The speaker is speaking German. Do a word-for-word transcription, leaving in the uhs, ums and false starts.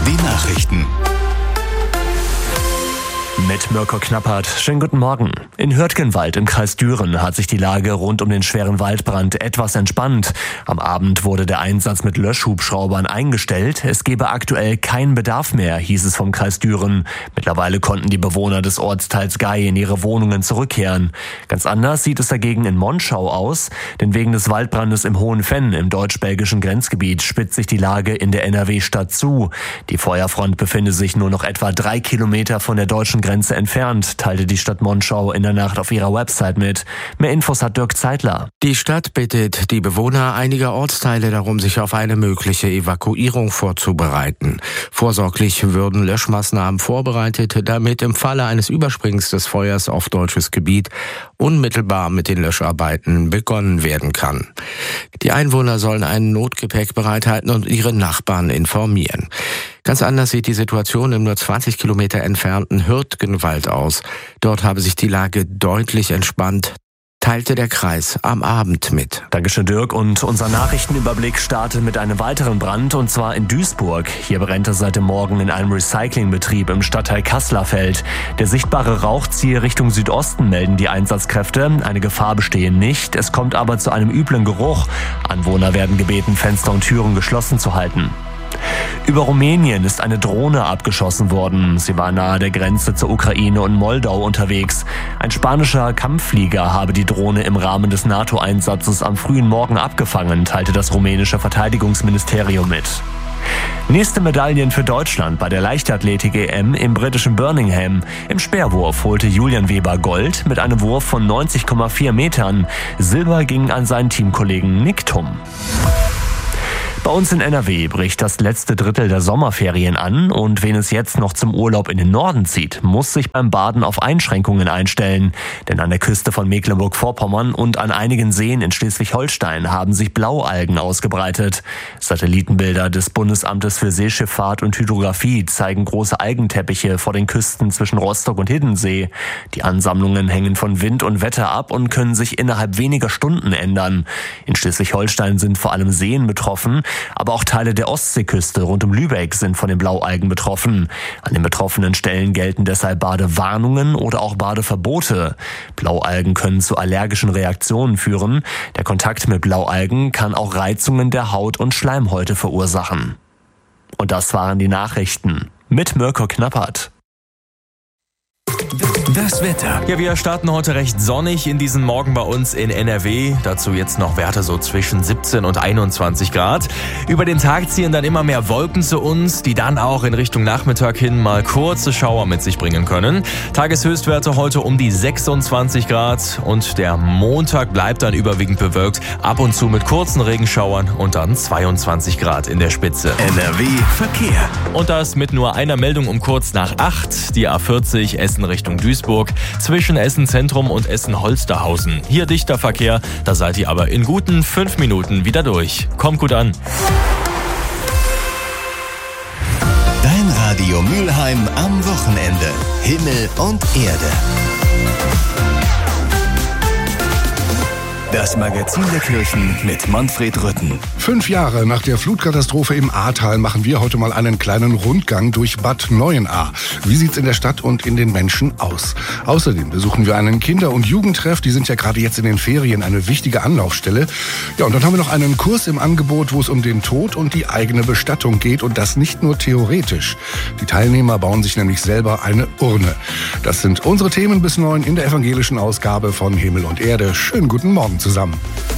Die Nachrichten. Mit Mirko Knappert. Schönen guten Morgen. In Hürtgenwald im Kreis Düren hat sich die Lage rund um den schweren Waldbrand etwas entspannt. Am Abend wurde der Einsatz mit Löschhubschraubern eingestellt. Es gebe aktuell keinen Bedarf mehr, hieß es vom Kreis Düren. Mittlerweile konnten die Bewohner des Ortsteils Gei in ihre Wohnungen zurückkehren. Ganz anders sieht es dagegen in Monschau aus, denn wegen des Waldbrandes im Hohen Venn im deutsch-belgischen Grenzgebiet spitzt sich die Lage in der N R W-Stadt zu. Die Feuerfront befindet sich nur noch etwa drei Kilometer von der deutschen Grenze entfernt, teilte die Stadt Monschau in der Nacht auf ihrer Website mit. Mehr Infos hat Dirk Zeitler. Die Stadt bittet die Bewohner einiger Ortsteile darum, sich auf eine mögliche Evakuierung vorzubereiten. Vorsorglich würden Löschmaßnahmen vorbereitet, damit im Falle eines Übersprings des Feuers auf deutsches Gebiet unmittelbar mit den Löscharbeiten begonnen werden kann. Die Einwohner sollen ein Notgepäck bereithalten und ihre Nachbarn informieren. Ganz anders sieht die Situation im nur zwanzig Kilometer entfernten Hürtgenwald aus. Dort habe sich die Lage deutlich entspannt, teilte der Kreis am Abend mit. Dankeschön, Dirk. Und unser Nachrichtenüberblick startet mit einem weiteren Brand, und zwar in Duisburg. Hier brennt es seit dem Morgen in einem Recyclingbetrieb im Stadtteil Kasslerfeld. Der sichtbare Rauch ziehe Richtung Südosten, melden die Einsatzkräfte. Eine Gefahr bestehe nicht, es kommt aber zu einem üblen Geruch. Anwohner werden gebeten, Fenster und Türen geschlossen zu halten. Über Rumänien ist eine Drohne abgeschossen worden. Sie war nahe der Grenze zur Ukraine und Moldau unterwegs. Ein spanischer Kampfflieger habe die Drohne im Rahmen des NATO-Einsatzes am frühen Morgen abgefangen, teilte das rumänische Verteidigungsministerium mit. Nächste Medaillen für Deutschland bei der Leichtathletik-E M im britischen Birmingham. Im Speerwurf holte Julian Weber Gold mit einem Wurf von neunzig Komma vier Metern. Silber ging an seinen Teamkollegen Nick Thum. Bei uns in N R W bricht das letzte Drittel der Sommerferien an, und wen es jetzt noch zum Urlaub in den Norden zieht, muss sich beim Baden auf Einschränkungen einstellen. Denn an der Küste von Mecklenburg-Vorpommern und an einigen Seen in Schleswig-Holstein haben sich Blaualgen ausgebreitet. Satellitenbilder des Bundesamtes für Seeschifffahrt und Hydrographie zeigen große Algenteppiche vor den Küsten zwischen Rostock und Hiddensee. Die Ansammlungen hängen von Wind und Wetter ab und können sich innerhalb weniger Stunden ändern. In Schleswig-Holstein sind vor allem Seen betroffen, aber auch Teile der Ostseeküste rund um Lübeck sind von den Blaualgen betroffen. An den betroffenen Stellen gelten deshalb Badewarnungen oder auch Badeverbote. Blaualgen können zu allergischen Reaktionen führen. Der Kontakt mit Blaualgen kann auch Reizungen der Haut und Schleimhäute verursachen. Und das waren die Nachrichten mit Mirko Knappert. Das Wetter. Ja, wir starten heute recht sonnig in diesen Morgen bei uns in N R W. Dazu jetzt noch Werte so zwischen siebzehn und einundzwanzig Grad. Über den Tag ziehen dann immer mehr Wolken zu uns, die dann auch in Richtung Nachmittag hin mal kurze Schauer mit sich bringen können. Tageshöchstwerte heute um die sechsundzwanzig Grad, und der Montag bleibt dann überwiegend bewölkt, ab und zu mit kurzen Regenschauern, und dann zweiundzwanzig Grad in der Spitze. N R W Verkehr. Und das mit nur einer Meldung um kurz nach acht. Die A vierzig Essen Richtung Duisburg. Zwischen Essen Zentrum und Essen Holsterhausen. Hier dichter Verkehr, da seid ihr aber in guten fünf Minuten wieder durch. Kommt gut an. Dein Radio Mülheim am Wochenende. Himmel und Erde. Das Magazin der Kirchen mit Manfred Rütten. Fünf Jahre nach der Flutkatastrophe im Ahrtal machen wir heute mal einen kleinen Rundgang durch Bad Neuenahr. Wie sieht's in der Stadt und in den Menschen aus? Außerdem besuchen wir einen Kinder- und Jugendtreff. Die sind ja gerade jetzt in den Ferien eine wichtige Anlaufstelle. Ja, und dann haben wir noch einen Kurs im Angebot, wo es um den Tod und die eigene Bestattung geht. Und das nicht nur theoretisch. Die Teilnehmer bauen sich nämlich selber eine Urne. Das sind unsere Themen bis neun in der evangelischen Ausgabe von Himmel und Erde. Schönen guten Morgen zusammen.